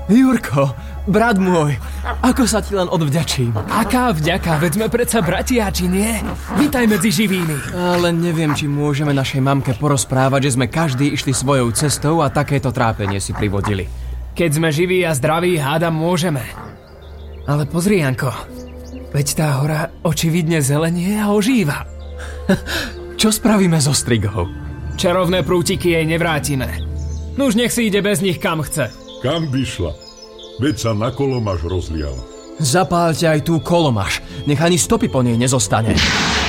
Jurko, brat môj, ako sa ti len odvďačím. Aká vďaka, veď sme predsa bratia, či nie? Vítaj medzi živými. Ale neviem, či môžeme našej mamke porozprávať, že sme každý išli svojou cestou a takéto trápenie si privodili. Keď sme živí a zdraví, hádam, môžeme. Ale pozri, Janko, veď tá hora očividne zelenie a ožíva. Čo spravíme so strigou? Čarovné prútiky jej nevrátime. Nuž nech si ide bez nich kam chce. Kam by šla? Veď sa na kolomaš rozliala. Zapálte aj tú kolomaš, nech ani stopy po nej nezostane.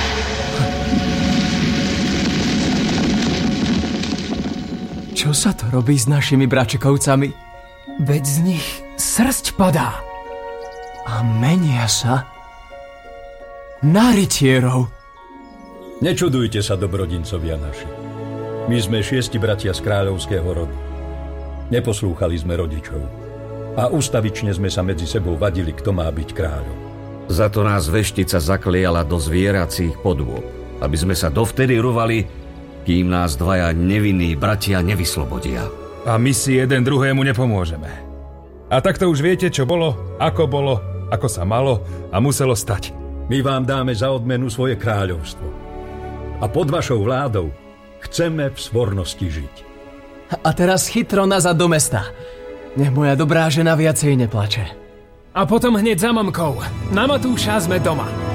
Čo sa to robí s našimi bračekovcami? Veď z nich srsť padá. A menia sa na rytierov. Nečudujte sa, dobrodincovia naši. My sme 6 bratia z kráľovského rodu. Neposlúchali sme rodičov. A ustavične sme sa medzi sebou vadili, kto má byť kráľom. Za to nás veštica zakliala do zvieracích podôb, aby sme sa dovtedy rúvali, kým nás dvaja nevinní bratia nevyslobodia. A my si jeden druhému nepomôžeme. A takto už viete, čo bolo, ako sa malo a muselo stať. My vám dáme za odmenu svoje kráľovstvo. A pod vašou vládou chceme v svornosti žiť. A teraz chytro nazad do mesta. Nech moja dobrá žena viacej neplače. A potom hneď za mamkou. Na Matúša sme doma.